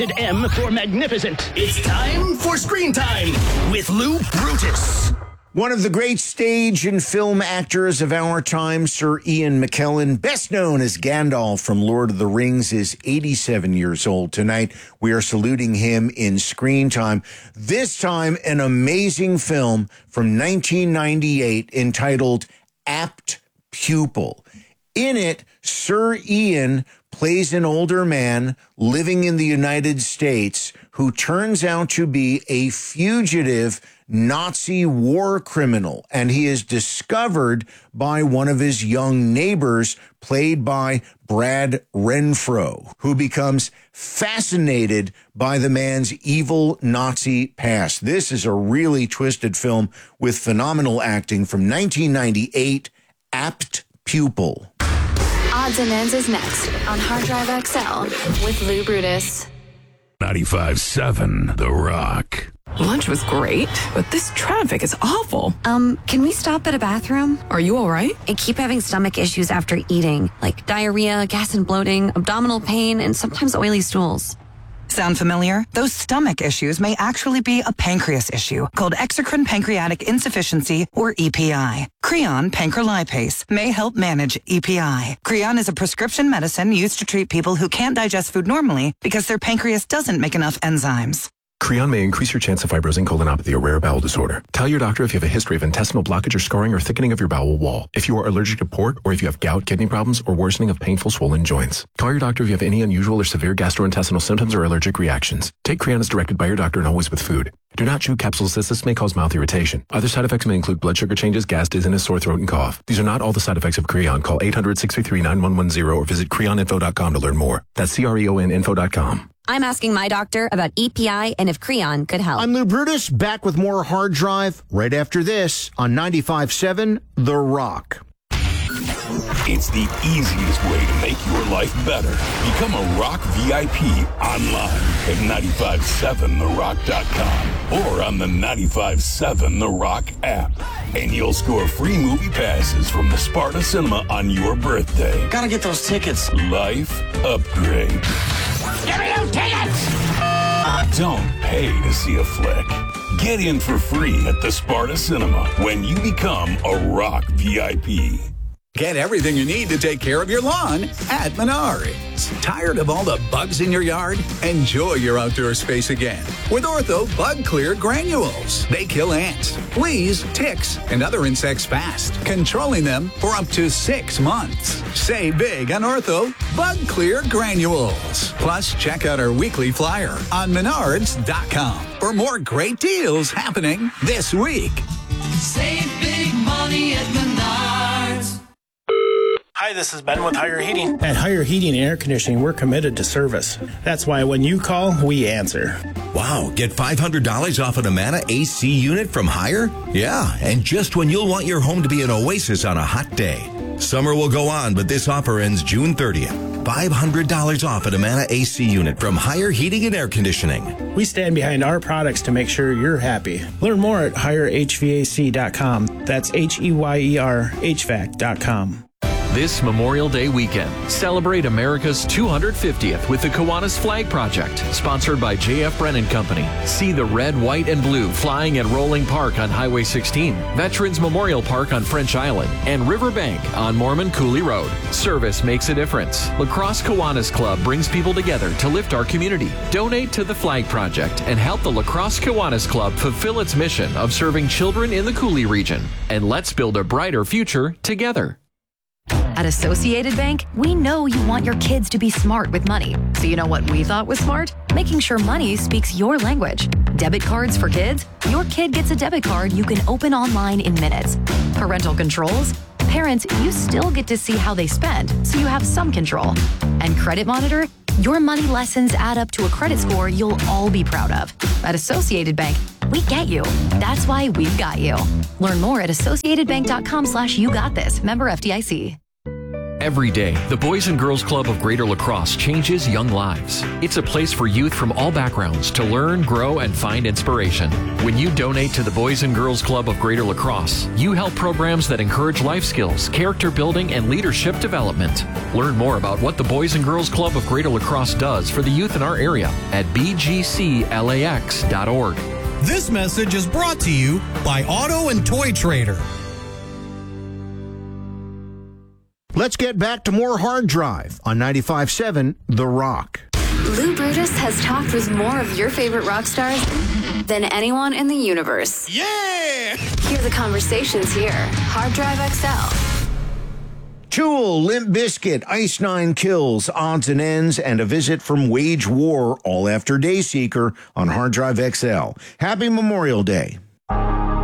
Rated M for magnificent. It's time for Screen Time with Lou Brutus. One of the great stage and film actors of our time, Sir Ian McKellen, best known as Gandalf from Lord of the Rings, is 87 years old tonight. We are saluting him in Screen Time. This time, an amazing film from 1998 entitled Apt Pupil. In it, Sir Ian plays an older man living in the United States who turns out to be a fugitive Nazi war criminal, and he is discovered by one of his young neighbors, played by Brad Renfro, who becomes fascinated by the man's evil Nazi past. This is a really twisted film with phenomenal acting from 1998, Apt Pupil. Odds and Ends is next on Hard Drive XL with Lou Brutus. 95.7 The Rock. Lunch was great, but this traffic is awful. Can we stop at a bathroom? Are you all right? I keep having stomach issues after eating, like diarrhea, gas and bloating, abdominal pain, and sometimes oily stools. Sound familiar? Those stomach issues may actually be a pancreas issue called exocrine pancreatic insufficiency, or EPI. Creon pancrelipase may help manage EPI. Creon is a prescription medicine used to treat people who can't digest food normally because their pancreas doesn't make enough enzymes. Creon may increase your chance of fibrosing colonopathy, a rare bowel disorder. Tell your doctor if you have a history of intestinal blockage or scarring or thickening of your bowel wall. If you are allergic to pork, or if you have gout, kidney problems, or worsening of painful swollen joints. Call your doctor if you have any unusual or severe gastrointestinal symptoms or allergic reactions. Take Creon as directed by your doctor and always with food. Do not chew capsules as this may cause mouth irritation. Other side effects may include blood sugar changes, gas, dizziness, sore throat, and cough. These are not all the side effects of Creon. Call 800-633-9110 or visit creoninfo.com to learn more. That's CREONinfo.com. I'm asking my doctor about EPI and if Creon could help. I'm Lou Brutus, back with more Hard Drive right after this on 95.7 The Rock. It's the easiest way to make your life better. Become a Rock VIP online at 957therock.com or on the 95.7 The Rock app. And you'll score free movie passes from the Sparta Cinema on your birthday. Gotta get those tickets. Life upgrade. Give me those tickets! Don't pay to see a flick. Get in for free at the Sparta Cinema when you become a Rock VIP. Get everything you need to take care of your lawn at Menards. Tired of all the bugs in your yard? Enjoy your outdoor space again with Ortho Bug Clear Granules. They kill ants, fleas, ticks, and other insects fast, controlling them for up to 6 months. Save big on Ortho Bug Clear Granules. Plus, check out our weekly flyer on Menards.com for more great deals happening this week. Save big money at Menards. Hi, this is Ben with Higher Heating. At Higher Heating and Air Conditioning, we're committed to service. That's why when you call, we answer. Wow, get $500 off an Amana AC unit from Higher? Yeah, and just when you'll want your home to be an oasis on a hot day. Summer will go on, but this offer ends June 30th. $500 off an Amana AC unit from Higher Heating and Air Conditioning. We stand behind our products to make sure you're happy. Learn more at HigherHVAC.com. That's HEYER HVAC.com. This Memorial Day weekend, celebrate America's 250th with the Kiwanis Flag Project, sponsored by J.F. Brennan Company. See the red, white, and blue flying at Rolling Park on Highway 16, Veterans Memorial Park on French Island, and Riverbank on Mormon Cooley Road. Service makes a difference. Lacrosse Kiwanis Club brings people together to lift our community. Donate to the Flag Project and help the Lacrosse Kiwanis Club fulfill its mission of serving children in the Cooley region. And let's build a brighter future together. At Associated Bank, we know you want your kids to be smart with money. So you know what we thought was smart? Making sure money speaks your language. Debit cards for kids? Your kid gets a debit card you can open online in minutes. Parental controls? Parents, you still get to see how they spend, so you have some control. And Credit Monitor? Your money lessons add up to a credit score you'll all be proud of. At Associated Bank, we get you. That's why we've got you. Learn more at associatedbank.com/you got this. Member FDIC. Every day, the Boys and Girls Club of Greater La Crosse changes young lives. It's a place for youth from all backgrounds to learn, grow, and find inspiration. When you donate to the Boys and Girls Club of Greater La Crosse, you help programs that encourage life skills, character building, and leadership development. Learn more about what the Boys and Girls Club of Greater La Crosse does for the youth in our area at bgclax.org. This message is brought to you by Auto and Toy Trader. Let's get back to more Hard Drive on 95.7 The Rock. Lou Brutus has talked with more of your favorite rock stars than anyone in the universe. Yeah! Hear the conversations here. Hard Drive XL. Tool, Limp Bizkit, Ice Nine Kills, Odds and Ends, and a visit from Wage War, all after Dayseeker on Hard Drive XL. Happy Memorial Day.